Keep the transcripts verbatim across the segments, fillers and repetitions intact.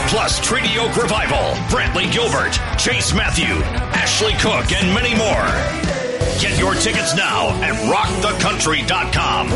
Plus Treaty Oak Revival, Brantley Gilbert, Chase Matthew, Ashley Cook, and many more. Get your tickets now at rock the country dot com.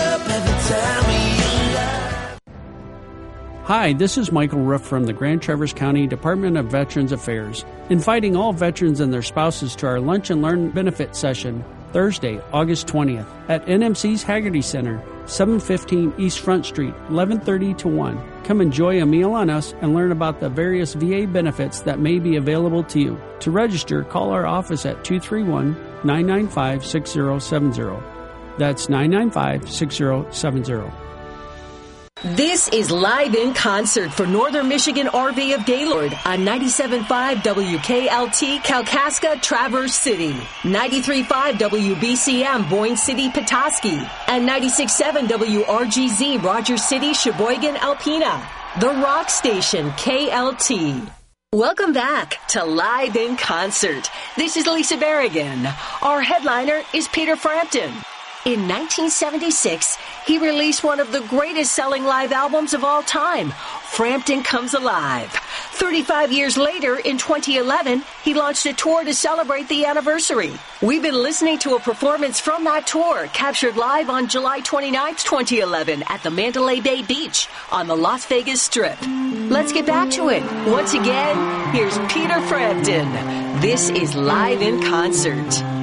Hi, this is Michael Ruff from the Grand Traverse County Department of Veterans Affairs, inviting all veterans and their spouses to our Lunch and Learn benefit session Thursday, August twentieth at N M C's Haggerty Center, seven fifteen East Front Street, eleven thirty to one. Come enjoy a meal on us and learn about the various V A benefits that may be available to you. To register, call our office at two three one, nine nine five, six zero seven zero. That's nine nine five, six zero seven zero. This is Live in Concert for Northern Michigan R V of Gaylord on ninety-seven point five W K L T Kalkaska, Traverse City, ninety-three point five W B C M Boyne City, Petoskey, and ninety-six point seven W R G Z Rogers City, Sheboygan, Alpena. The Rock Station, K L T. Welcome back to Live in Concert. This is Lisa Berrigan. Our headliner is Peter Frampton. In nineteen seventy-six, he released one of the greatest selling live albums of all time, Frampton Comes Alive. thirty-five years later, in twenty eleven, he launched a tour to celebrate the anniversary. We've been listening to a performance from that tour, captured live on July twenty-ninth, twenty eleven, at the Mandalay Bay Beach on the Las Vegas Strip. Let's get back to it. Once again, here's Peter Frampton. This is Live in Concert.